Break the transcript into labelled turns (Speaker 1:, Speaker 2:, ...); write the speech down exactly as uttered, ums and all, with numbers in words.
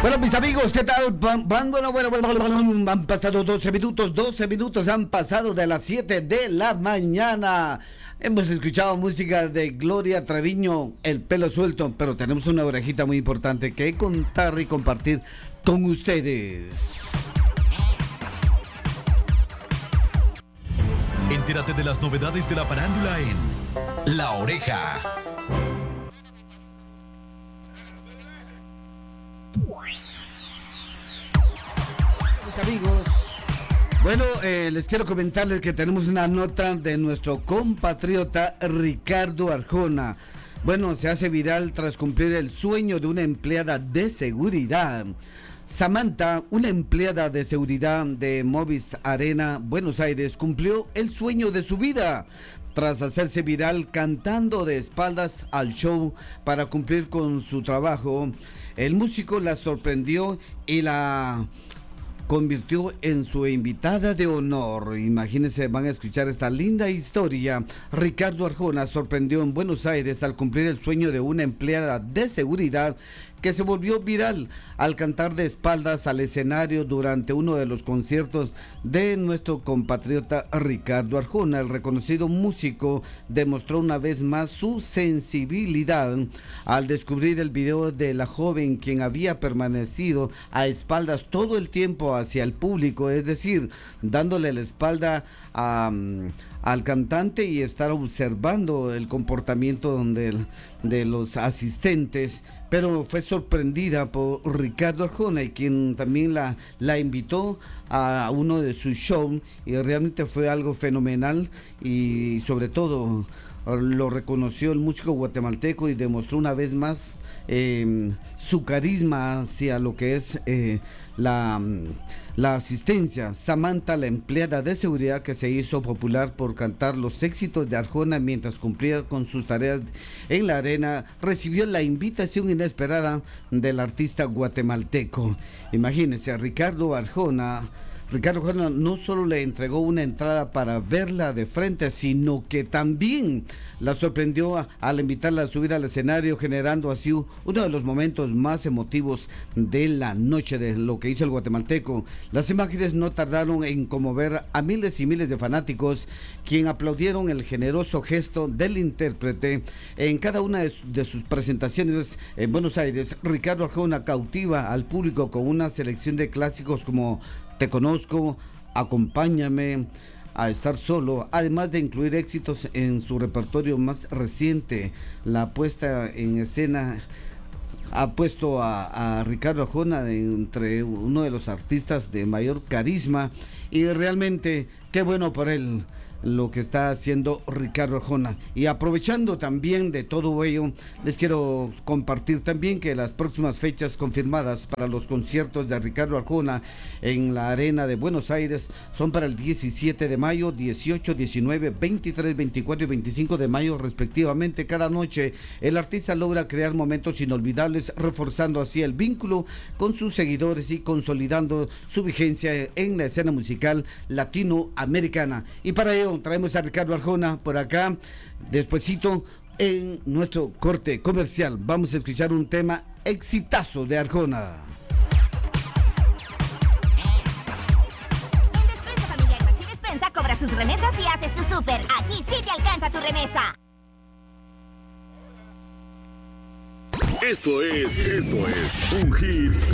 Speaker 1: Bueno, mis amigos, ¿qué tal? Van, van, bueno, bueno, bueno, bueno, han pasado doce minutos, doce minutos han pasado de las siete de la mañana. Hemos escuchado música de Gloria Treviño, El Pelo Suelto, pero tenemos una orejita muy importante que contar y compartir con ustedes.
Speaker 2: Entérate de las novedades de la farándula en La Oreja.
Speaker 1: Amigos, bueno, eh, les quiero comentarles que tenemos una nota de nuestro compatriota Ricardo Arjona. Bueno, se hace viral tras cumplir el sueño de una empleada de seguridad. Samantha, una empleada de seguridad de Movistar Arena, Buenos Aires, cumplió el sueño de su vida tras hacerse viral cantando de espaldas al show para cumplir con su trabajo. El músico la sorprendió y la convirtió en su invitada de honor. Imagínense, van a escuchar esta linda historia. Ricardo Arjona sorprendió en Buenos Aires al cumplir el sueño de una empleada de seguridad que se volvió viral al cantar de espaldas al escenario durante uno de los conciertos de nuestro compatriota Ricardo Arjona. El reconocido músico demostró una vez más su sensibilidad al descubrir el video de la joven quien había permanecido a espaldas todo el tiempo hacia el público, es decir, dándole la espalda a... al cantante y estar observando el comportamiento de, de los asistentes, pero fue sorprendida por Ricardo Arjona, y quien también la, la invitó a uno de sus shows, y realmente fue algo fenomenal, y sobre todo lo reconoció el músico guatemalteco y demostró una vez más eh, su carisma hacia lo que es eh, la, la asistencia. Samantha, la empleada de seguridad que se hizo popular por cantar los éxitos de Arjona mientras cumplía con sus tareas en la arena, recibió la invitación inesperada del artista guatemalteco. Imagínense, a Ricardo Arjona Ricardo Arjona no solo le entregó una entrada para verla de frente, sino que también la sorprendió a, al invitarla a subir al escenario, generando así uno de los momentos más emotivos de la noche de lo que hizo el guatemalteco. Las imágenes no tardaron en conmover a miles y miles de fanáticos, quien aplaudieron el generoso gesto del intérprete. En cada una de, de sus presentaciones en Buenos Aires, Ricardo Arjona cautiva al público con una selección de clásicos como Te Conozco, Acompáñame, A Estar Solo, además de incluir éxitos en su repertorio más reciente. La puesta en escena ha puesto a, a Ricardo Arjona entre uno de los artistas de mayor carisma, y realmente qué bueno por él lo que está haciendo Ricardo Arjona. Y aprovechando también de todo ello, les quiero compartir también que las próximas fechas confirmadas para los conciertos de Ricardo Arjona en la Arena de Buenos Aires son para el diecisiete de mayo, dieciocho, diecinueve, veintitrés, veinticuatro y veinticinco de mayo respectivamente. Cada noche el artista logra crear momentos inolvidables, reforzando así el vínculo con sus seguidores y consolidando su vigencia en la escena musical latinoamericana. Y para ello traemos a Ricardo Arjona por acá. Despuesito, en nuestro corte comercial, vamos a escuchar un tema exitazo de Arjona.
Speaker 3: En Despensa Familiar Maxi Despensa cobra sus remesas y haces tu súper. Aquí sí te alcanza tu remesa.
Speaker 2: Esto es, esto es un hit